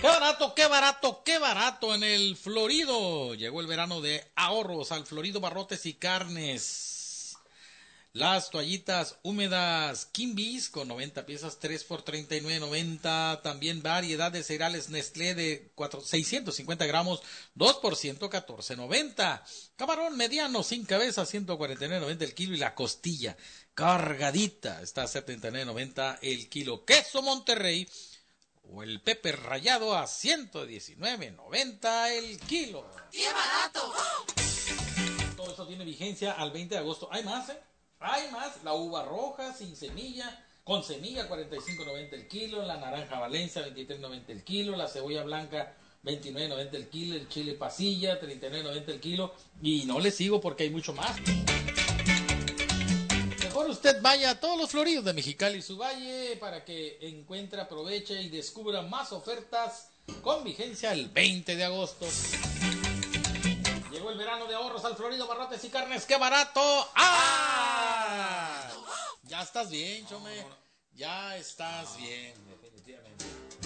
Qué barato, qué barato, qué barato en el Florido. Llegó el verano de ahorros al Florido Barrotes y Carnes. Las toallitas húmedas Kimbis con 90 piezas, 3 por 39.90. También variedad de cereales Nestlé de 650 gramos, 2 por 114.90. Camarón mediano sin cabeza, 149.90 el kilo. Y la costilla cargadita está a 79.90 el kilo. Queso Monterrey o el Pepe rallado a 119.90 el kilo. ¡Qué barato! Todo esto tiene vigencia al 20 de agosto. Hay más, hay más. La uva roja sin semilla, con semilla 45.90 el kilo. La naranja Valencia 23.90 el kilo. La cebolla blanca 29.90 el kilo. El chile pasilla 39.90 el kilo. Y no le sigo porque hay mucho más. Mejor usted vaya a todos los Floridos de Mexicali y su valle para que encuentre, aproveche y descubra más ofertas con vigencia el 20 de agosto. Llegó el verano de ahorros al Florido Barrotes y Carnes. ¡Qué barato! ¡Ah! Ya estás bien, Chome. Ya estás bien, definitivamente.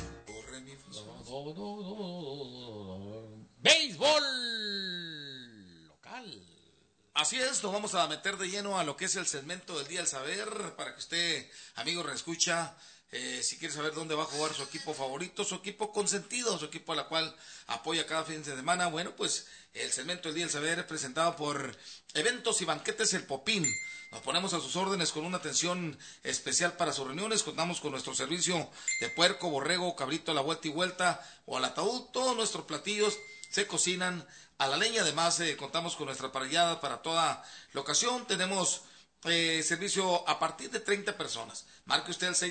Béisbol local. Así es, nos vamos a meter de lleno a lo que es el segmento del Día del Saber, para que usted, amigo reescucha, si quiere saber dónde va a jugar su equipo favorito, su equipo consentido, su equipo a la cual apoya cada fin de semana. Bueno, pues el segmento del Día del Saber es presentado por Eventos y Banquetes El Popín. Nos ponemos a sus órdenes con una atención especial para sus reuniones. Contamos con nuestro servicio de puerco, borrego, cabrito a la vuelta y vuelta o al ataúd. Todos nuestros platillos se cocinan a la leña. Además, contamos con nuestra parrillada para toda la ocasión. Tenemos servicio a partir de 30 personas. Marque usted el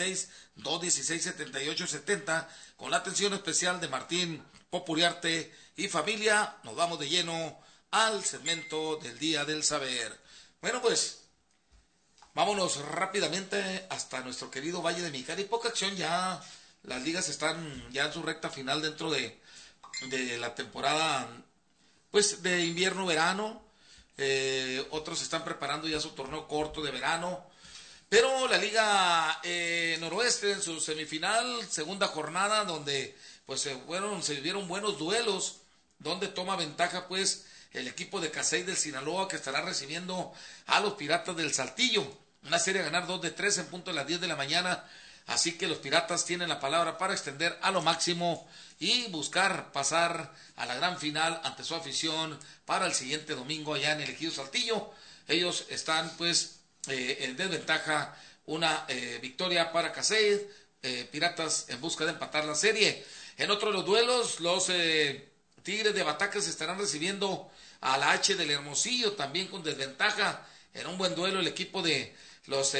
686-216-7870 con la atención especial de Martín Popuriarte y familia. Nos vamos de lleno al segmento del Día del Saber. Bueno, pues vámonos rápidamente hasta nuestro querido Valle de Mexicali. Poca acción ya. Las ligas están ya en su recta final dentro de la temporada pues de invierno-verano. Otros están preparando ya su torneo corto de verano, pero la Liga Noroeste en su semifinal, segunda jornada, donde pues se vivieron buenos duelos, donde toma ventaja pues el equipo de Casey del Sinaloa, que estará recibiendo a los Piratas del Saltillo, una serie a ganar 2-3 en punto de las 10 de la mañana. Así que los Piratas tienen la palabra para extender a lo máximo y buscar pasar a la gran final ante su afición para el siguiente domingo allá en el Ejido Saltillo. Ellos están pues en desventaja, una victoria para Casey, Piratas en busca de empatar la serie. En otro de los duelos, los Tigres de Batacas estarán recibiendo a la H del Hermosillo, también con desventaja. En un buen duelo el equipo de los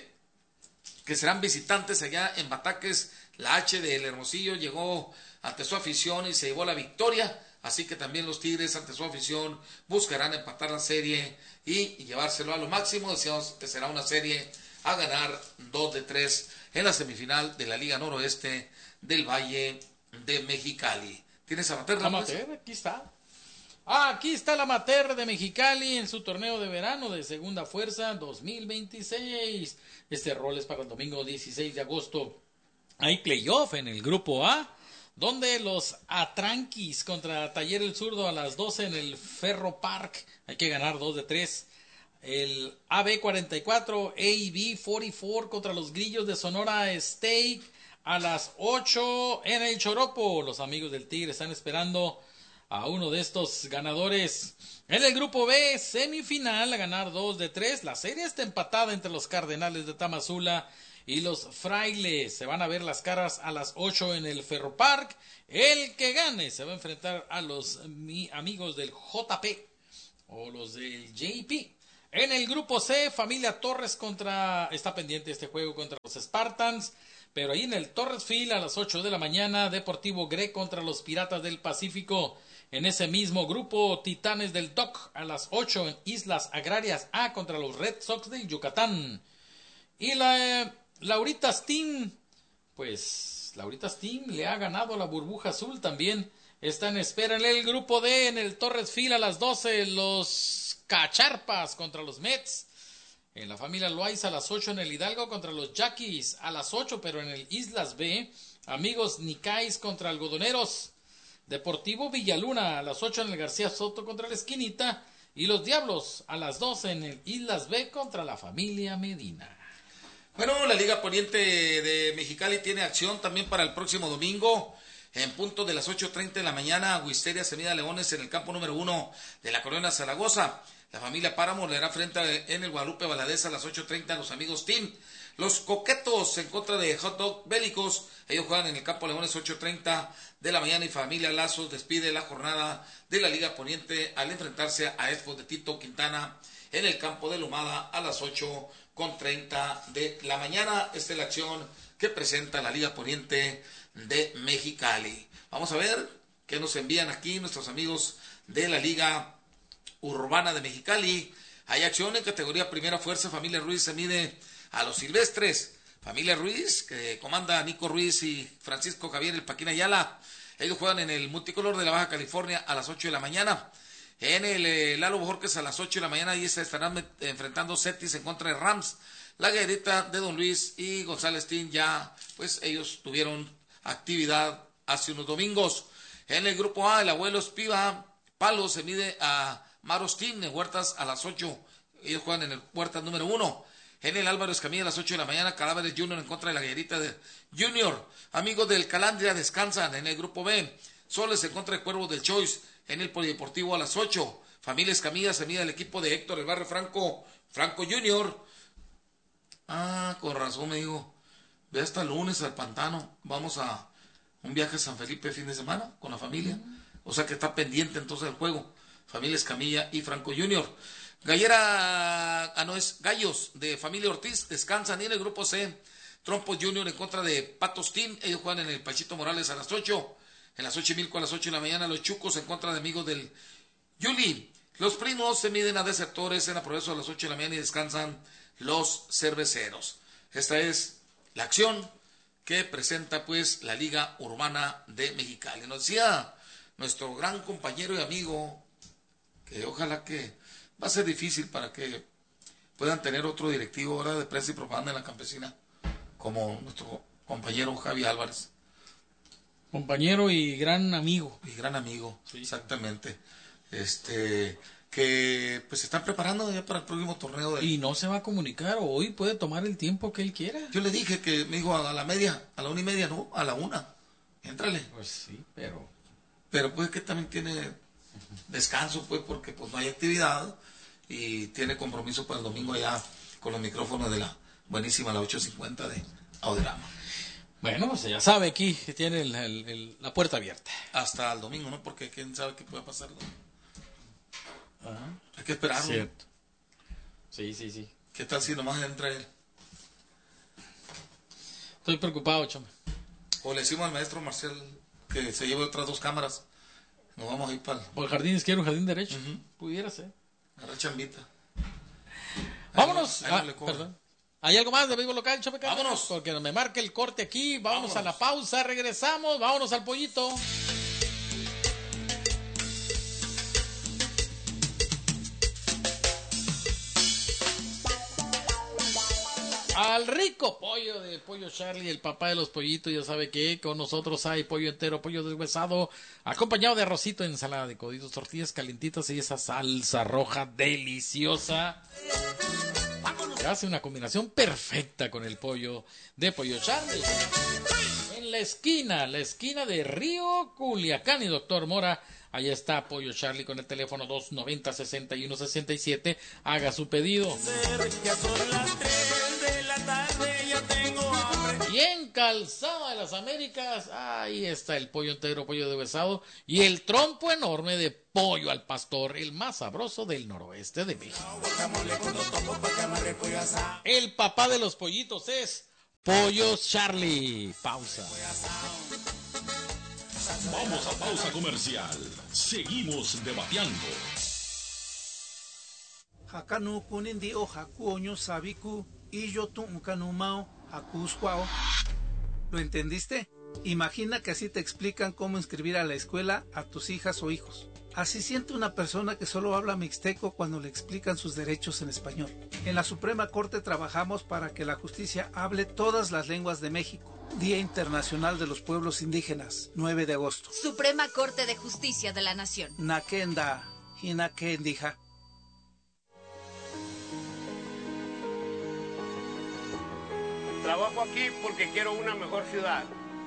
que serán visitantes allá en Bataques, la H del Hermosillo llegó ante su afición y se llevó la victoria, así que también los Tigres ante su afición buscarán empatar la serie y llevárselo a lo máximo. Decíamos que será una serie a ganar 2-3 en la semifinal de la Liga Noroeste del Valle de Mexicali. ¿Tienes amateur? Amateur, aquí está. Aquí está la Amateur de Mexicali en su torneo de verano de Segunda Fuerza 2026. Este rol es para el domingo 16 de agosto. Hay playoff en el grupo A, donde los Atranquis contra Taller El Zurdo a las 12 en el Ferro Park. Hay que ganar 2-3. El AB44, AB 44 contra los Grillos de Sonora State a las 8 en el Choropo. Los amigos del Tigre están esperando a uno de estos ganadores. En el grupo B, semifinal, a ganar 2-3. La serie está empatada entre los Cardenales de Tamazula y los Frailes. Se van a ver las caras a las 8 en el Ferro Park. El que gane se va a enfrentar a los amigos del JP o los del JP. En el grupo C, Familia Torres está pendiente este juego contra los Spartans. Pero ahí en el Torres Field a las 8 de la mañana, Deportivo Grey contra los Piratas del Pacífico. En ese mismo grupo, Titanes del DOC a las 8 en Islas Agrarias A contra los Red Sox del Yucatán. Y la Lauritas Team, pues Lauritas Team le ha ganado a la Burbuja Azul también. Está en espera en el grupo D, en el Torres Field a las 12, los Cacharpas contra los Mets. En la Familia Loaiza a las 8 en el Hidalgo contra los Yaquis a las 8, pero en el Islas B Amigos Nicais contra Algodoneros. Deportivo Villaluna a las 8 en el García Soto contra la Esquinita. Y los Diablos a las 12 en el Islas B contra la familia Medina. Bueno, la Liga Poniente de Mexicali tiene acción también para el próximo domingo. En punto de las 8:30 de la mañana, Wisteria se mide a Leones en el campo número 1 de la Colonia Zaragoza. La familia Páramo le hará frente en el Guadalupe Valadez a las 8:30 a los amigos Team. Los Coquetos en contra de Hot Dog Bélicos. Ellos juegan en el campo Leones 8:30 de la mañana y familia Lazos despide la jornada de la Liga Poniente al enfrentarse a Expo de Tito Quintana en el campo de Lomada a las 8:30 de la mañana. Esta es la acción que presenta la Liga Poniente de Mexicali. Vamos a ver qué nos envían aquí nuestros amigos de la Liga Urbana de Mexicali. Hay acción en categoría Primera Fuerza. Familia Ruiz se mide a los Silvestres. Familia Ruiz, que comanda Nico Ruiz y Francisco Javier El Paquín Ayala. Ellos juegan en el multicolor de la Baja California a las 8 de la mañana. En el Lalo Bojorquez a las 8 de la mañana y se estarán enfrentando Cetis en contra de Rams. La Guerrita de Don Luis y González Team ya, pues ellos tuvieron actividad hace unos domingos. En el grupo A, el Abuelo Espiva Palo se mide a Maros Team en Huertas a las 8. Ellos juegan en el Huertas número 1. En el Álvaro Escamilla a las 8 de la mañana, Cadáveres Junior en contra de la Guerrita de Junior. Amigos del Calandria descansan en el grupo B. Soles en contra de Cuervos del Choice en el Polideportivo a las 8. Familia Escamilla se mide al equipo de Héctor El Barrio Franco Junior. Ah, con razón me digo. Ve hasta el lunes al Pantano. Vamos a un viaje a San Felipe fin de semana con la familia. O sea que está pendiente entonces el juego. Familia Escamilla y Franco Junior. Gallos de Familia Ortiz descansan y en el grupo C. Trompos Junior en contra de Patos Team. Ellos juegan en el Pachito Morales a las 8. En las 8:00 a las 8 de la mañana, los Chucos en contra de Amigos del Yuli. Los Primos se miden a Desertores en la Progreso a las 8 de la mañana y descansan los Cerveceros. Esta es la acción que presenta pues la Liga Urbana de Mexicali. Nos decía nuestro gran compañero y amigo que ojalá que va a ser difícil para que puedan tener otro directivo ahora de prensa y propaganda en la campesina, como nuestro compañero Javi Álvarez. Compañero y gran amigo. Y gran amigo, sí. Exactamente. Que pues se están preparando ya para el próximo torneo. Y no se va a comunicar, hoy puede tomar el tiempo que él quiera. Yo le dije que me dijo a la 1:30, no, a la 1. Éntrale. Pues sí, pero pues que también tiene descanso, pues, porque pues no hay actividad y tiene compromiso para el domingo allá con los micrófonos de la buenísima, la 8:50 de Audiorama. Bueno, pues ya sabe aquí que tiene la puerta abierta. Hasta el domingo, ¿no? Porque quién sabe qué puede pasar, ¿no? Hay que esperarlo. Cierto. Sí. ¿Qué tal si nomás entra él? Estoy preocupado, chamo. O le decimos al maestro Marcial que se lleve otras 2 cámaras. Nos vamos a ir para el jardín izquierdo, jardín derecho. Pudiera ser. Agarrar chambita. Vámonos. Perdón. ¿Hay algo más de béisbol local, Chope? Vámonos. Porque me marca el corte aquí. Vámonos a la pausa, regresamos. Vámonos al pollito. Al rico pollo de Pollo Charlie, el papá de los pollitos, ya sabe que con nosotros hay pollo entero, pollo deshuesado, acompañado de arrocito, ensalada de coditos, tortillas calientitas y esa salsa roja deliciosa. Hace una combinación perfecta con el pollo de Pollo Charlie. En la esquina de Río Culiacán y Doctor Mora, allá está Pollo Charlie con el teléfono 290-6167. Haga su pedido. Ya son las 3 de la tarde, ya tengo hambre. Y en Calzada de las Américas, ahí está el pollo entero, pollo deshuesado y el trompo enorme de pollo al pastor, el más sabroso del noroeste de México. El papá de los pollitos es Pollo Charlie. Pausa. Vamos a pausa comercial. Seguimos debateando. Hakanu kunindi o hakuoño sabiku y yo tu mao hakusquao. ¿Lo entendiste? Imagina que así te explican cómo inscribir a la escuela a tus hijas o hijos. Así siente una persona que solo habla mixteco cuando le explican sus derechos en español. En la Suprema Corte trabajamos para que la justicia hable todas las lenguas de México. Día Internacional de los Pueblos Indígenas, 9 de agosto. Suprema Corte de Justicia de la Nación. Nakenda, Hinakendija. Trabajo aquí porque quiero una mejor ciudad.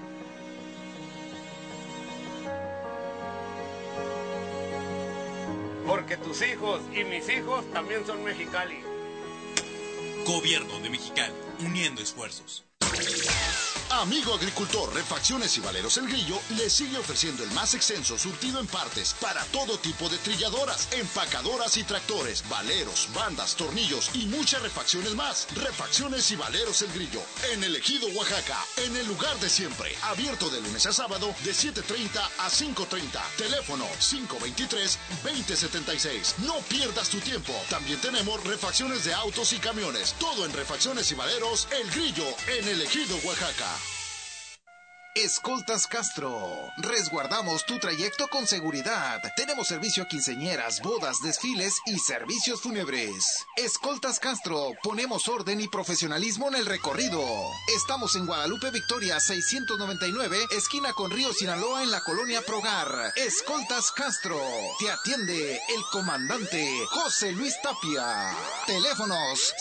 Porque tus hijos y mis hijos también son Mexicali. Gobierno de Mexicali, uniendo esfuerzos. Amigo agricultor, Refacciones y Valeros El Grillo le sigue ofreciendo el más extenso surtido en partes para todo tipo de trilladoras, empacadoras y tractores, valeros, bandas, tornillos y muchas refacciones más. Refacciones y Valeros El Grillo, en el Ejido, Oaxaca, en el lugar de siempre. Abierto de lunes a sábado de 7:30 a 5:30. Teléfono 523-2076. No pierdas tu tiempo. También tenemos refacciones de autos y camiones. Todo en Refacciones y Valeros El Grillo, en el Ejido, Oaxaca. Escoltas Castro. Resguardamos tu trayecto con seguridad. Tenemos servicio a quinceañeras, bodas, desfiles y servicios fúnebres. Escoltas Castro. Ponemos orden y profesionalismo en el recorrido. Estamos en Guadalupe Victoria 699, esquina con Río Sinaloa, en la colonia Progar. Escoltas Castro. Te atiende el comandante José Luis Tapia. Teléfonos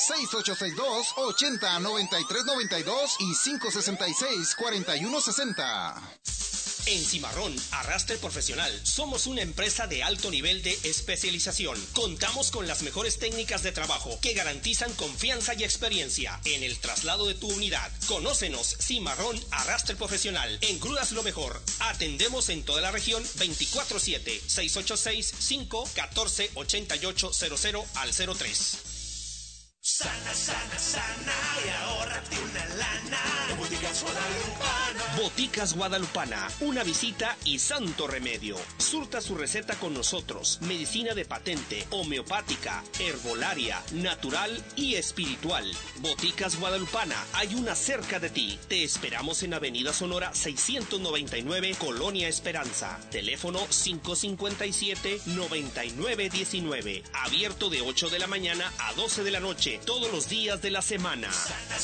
6862-809392 y 566-4160. En Cimarrón Arrastre Profesional somos una empresa de alto nivel de especialización. Contamos con las mejores técnicas de trabajo que garantizan confianza y experiencia en el traslado de tu unidad. Conócenos, Cimarrón Arrastre Profesional. En grúas lo mejor. Atendemos en toda la región 24/7, 686-514-8800 al 03. Sana, sana, sana y ahórrate una lana. Boticas Guadalupana. Boticas Guadalupana, una visita y santo remedio. Surta su receta con nosotros. Medicina de patente, homeopática, herbolaria, natural y espiritual. Boticas Guadalupana, hay una cerca de ti. Te esperamos en Avenida Sonora 699, Colonia Esperanza. Teléfono 557-9919. Abierto de 8 de la mañana a 12 de la noche, todos los días de la semana.